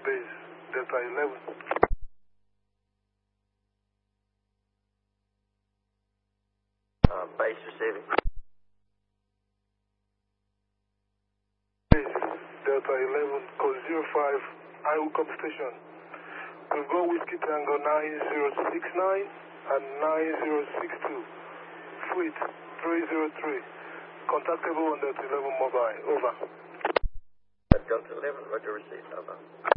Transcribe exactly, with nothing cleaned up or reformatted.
base, Delta eleven. Uh, base receiving. Base, Delta eleven, code zero five, I will come station. We've got Whiskey Tango nine zero six nine and nine zero six two. Fleet three zero three. Contactable on Delta eleven mobile. Over. Delta eleven, roger, received, over.